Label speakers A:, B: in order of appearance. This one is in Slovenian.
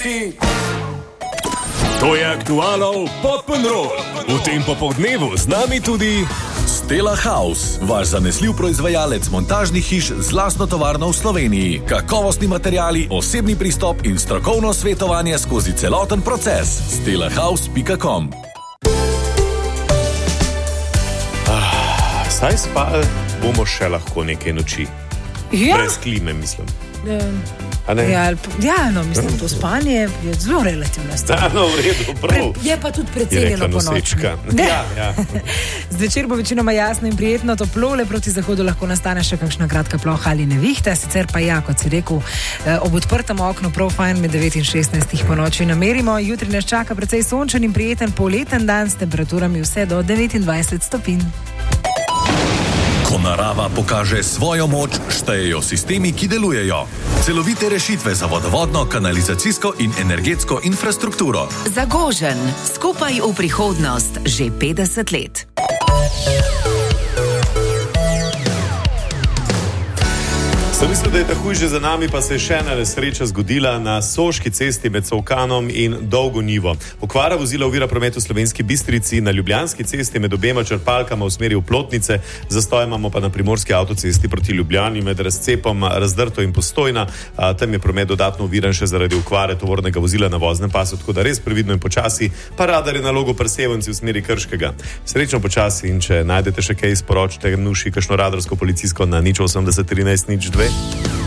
A: To je Aktualov Pop'n'Roll. V tem popoldnevu z nami tudi Stella House, vaš zanesljiv proizvajalec montažnih hiš z lastno tovarno v Sloveniji. Kakovostni materiali, osebni pristop in strokovno svetovanje skozi celoten proces. stellahouse.com.
B: Saj spali bomo še lahko nekaj noči.
C: Ja.
B: Brez klime, mislim.
C: Mislim, to spanje je zelo relativna stvar.
B: V redu, prav.
C: Je pa tudi precenjeno po noči.
B: Ja.
C: Zvečer bo večinoma jasno in prijetno toplo, le proti zahodu lahko nastane še kakšna kratka ploha ali nevihta, sicer pa kot si rekel, ob odprtem oknu prav fajn med 9 in 16 po noči namerimo. Jutri nas čaka precej sončen in prijeten poleten dan s temperaturami vse do 29 stopinj.
A: Ko narava pokaže svojo moč, štejejo sistemi, ki delujejo. Celovite rešitve za vodovodno, kanalizacijsko in energetsko infrastrukturo.
D: Zagožen, skupaj v prihodnost, že 50 let.
B: Sem mislil, da je tako že za nami, pa se je še ena nesreča zgodila na Soški cesti med Solkanom in Dolgo Nivo. Okvara vozila ovira promet v Slovenski Bistrici, na Ljubljanski cesti med obema črpalkama v smeri v Plotnice, zastoj imamo pa na Primorski avtocesti proti Ljubljani med razcepom Razdrto in Postojna. Tam je promet dodatno oviran še zaradi okvare tovornega vozila na voznem pasu, tako da res previdno in počasi, pa radar je na Logu Prsevanci v smeri Krškega. Srečno počasi in če najdete še kaj, sporočite Nuši kakšno radarsko policijsko na 080 13 02.